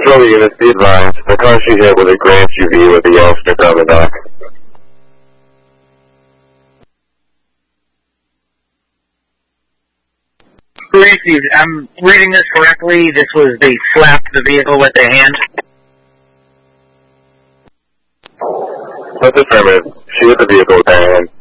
Control the units, be advised. The car she hit was a gray SUV with a yellow sticker on the back. Received. I'm reading this correctly. This was they slapped the vehicle with their hand. That's affirmative. She hit the vehicle with her hand.